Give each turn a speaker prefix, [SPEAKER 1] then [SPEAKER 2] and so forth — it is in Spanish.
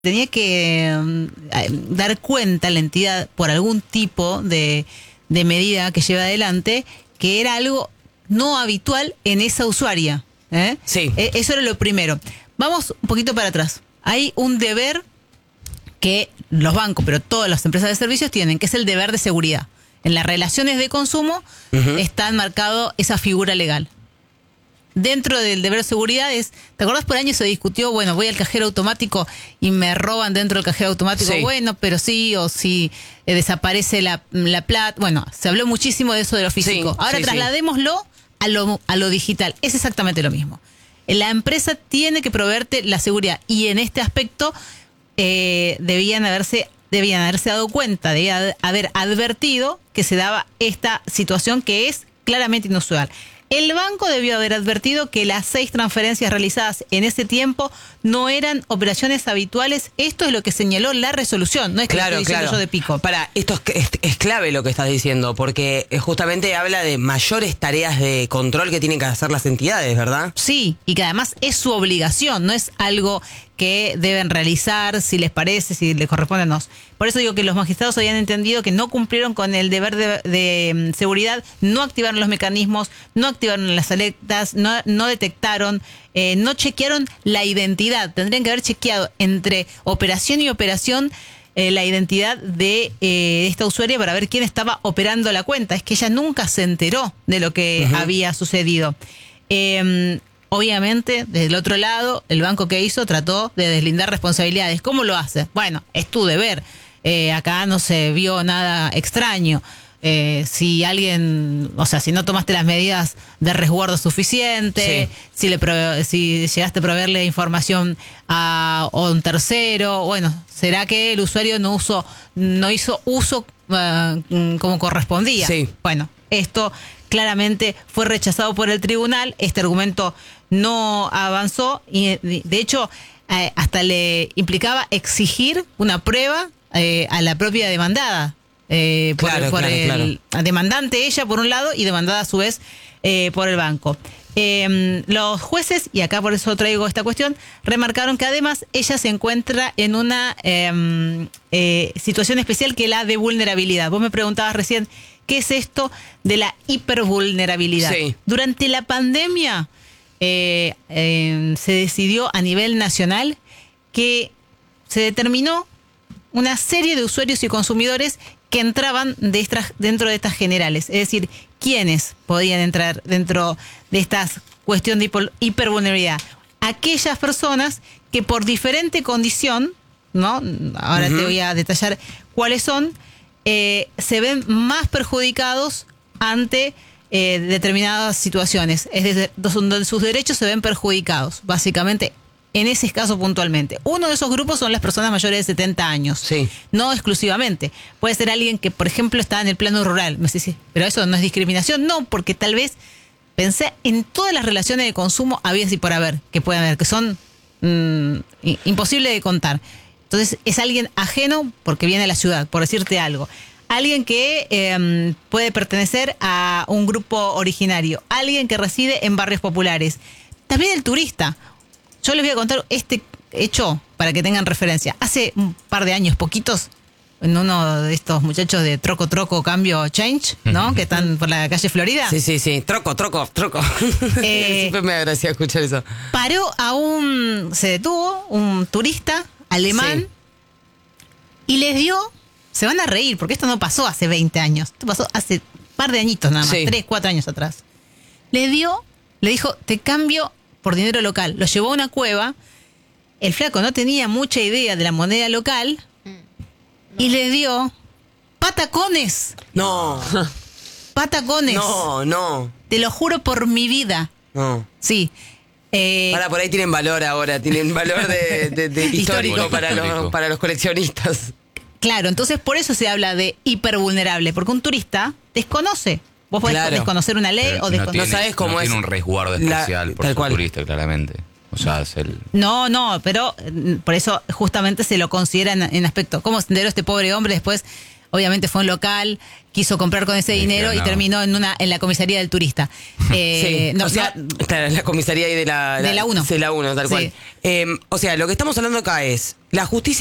[SPEAKER 1] tenía que dar cuenta la entidad por algún tipo de medida que lleva adelante, que era algo no habitual en esa usuaria.
[SPEAKER 2] Sí.
[SPEAKER 1] Eso era lo primero. Vamos un poquito para atrás. Hay un deber que los bancos, pero todas las empresas de servicios tienen, que es el deber de seguridad. En las relaciones de consumo está enmarcado esa figura legal. Dentro del deber de seguridad ¿te acordás? Por años se discutió, bueno, voy al cajero automático y me roban dentro del cajero automático,
[SPEAKER 2] sí.
[SPEAKER 1] Bueno, pero sí, o si desaparece la plata. Bueno, se habló muchísimo de eso de lo físico.
[SPEAKER 2] Sí,
[SPEAKER 1] ahora
[SPEAKER 2] sí,
[SPEAKER 1] trasladémoslo a lo digital. Es exactamente lo mismo. La empresa tiene que proveerte la seguridad y en este aspecto debían haberse dado cuenta, debían haber advertido que se daba esta situación que es claramente inusual. El banco debió haber advertido que las 6 transferencias realizadas en ese tiempo no eran operaciones habituales. Esto es lo que señaló la resolución, no es que lo estoy diciendo yo de pico.
[SPEAKER 2] Esto es clave lo que estás diciendo, porque justamente habla de mayores tareas de control que tienen que hacer las entidades, ¿verdad?
[SPEAKER 1] Sí, y que además es su obligación, no es algo que deben realizar, si les parece, si les corresponde o no. Por eso digo que los magistrados habían entendido que no cumplieron con el deber de seguridad, no activaron los mecanismos, no activaron las alertas, no detectaron, no chequearon la identidad. Tendrían que haber chequeado entre operación y operación la identidad de esta usuaria para ver quién estaba operando la cuenta. Es que ella nunca se enteró de lo que había sucedido. Obviamente, desde el otro lado, el banco que hizo trató de deslindar responsabilidades. ¿Cómo lo hace? Bueno, es tu deber. Acá no se vio nada extraño. Si alguien, si no tomaste las medidas de resguardo suficiente, sí. si llegaste a proveerle información a un tercero, bueno, será que el usuario no hizo uso como correspondía.
[SPEAKER 2] Sí.
[SPEAKER 1] Bueno, esto claramente fue rechazado por el tribunal. Este argumento no avanzó y de hecho hasta le implicaba exigir una prueba a la propia demandada. Por el demandante ella por un lado y demandada a su vez por el banco. Los jueces, y acá por eso traigo esta cuestión, remarcaron que además ella se encuentra en una situación especial que es la de vulnerabilidad. Vos me preguntabas recién, ¿qué es esto de la hipervulnerabilidad?
[SPEAKER 2] Sí.
[SPEAKER 1] Durante la pandemia se decidió a nivel nacional que se determinó una serie de usuarios y consumidores que entraban dentro de estas generales. Es decir, ¿quiénes podían entrar dentro de esta cuestión de hipervulnerabilidad? Aquellas personas que por diferente condición, ¿no? Ahora te voy a detallar cuáles son, se ven más perjudicados ante determinadas situaciones. Es decir, donde sus derechos se ven perjudicados, básicamente. En ese caso puntualmente. Uno de esos grupos son las personas mayores de 70 años.
[SPEAKER 2] Sí.
[SPEAKER 1] No exclusivamente. Puede ser alguien que, por ejemplo, está en el plano rural. Me dice, pero eso no es discriminación. No, porque tal vez pensé en todas las relaciones de consumo habidas y por haber, que pueden haber, que son imposibles de contar. Entonces, es alguien ajeno porque viene a la ciudad, por decirte algo. Alguien que puede pertenecer a un grupo originario. Alguien que reside en barrios populares. También el turista. Yo les voy a contar este hecho para que tengan referencia. Hace un par de años, poquitos, en uno de estos muchachos de Troco, Cambio, Change, ¿no? Que están por la calle Florida.
[SPEAKER 2] Sí. Troco. Siempre me da gracia escuchar eso.
[SPEAKER 1] Se detuvo un turista alemán y les dio, se van a reír porque esto no pasó hace 20 años. Esto pasó hace un par de añitos nada más, 3, 4 años atrás. Le dijo, te cambio por dinero local. Lo llevó a una cueva. El flaco no tenía mucha idea de la moneda local y le dio patacones.
[SPEAKER 2] No.
[SPEAKER 1] Patacones.
[SPEAKER 2] No.
[SPEAKER 1] Te lo juro por mi vida.
[SPEAKER 2] No.
[SPEAKER 1] Sí.
[SPEAKER 2] Por ahí tienen valor ahora, tienen valor de histórico para los coleccionistas.
[SPEAKER 1] Claro, entonces por eso se habla de hipervulnerable, porque un turista desconoce. Vos podés desconocer una ley o desconocer.
[SPEAKER 2] No sabes cómo
[SPEAKER 3] no
[SPEAKER 2] es.
[SPEAKER 3] Tiene un resguardo especial por su turista, claramente. O sea, es el...
[SPEAKER 1] No, pero por eso justamente se lo considera en aspecto. ¿Cómo se enteró este pobre hombre después obviamente fue un local, quiso comprar con ese dinero y terminó en la comisaría del turista.
[SPEAKER 2] Claro, la comisaría ahí de la
[SPEAKER 1] 1.
[SPEAKER 2] De la 1, tal cual. O sea, lo que estamos hablando acá es, la justicia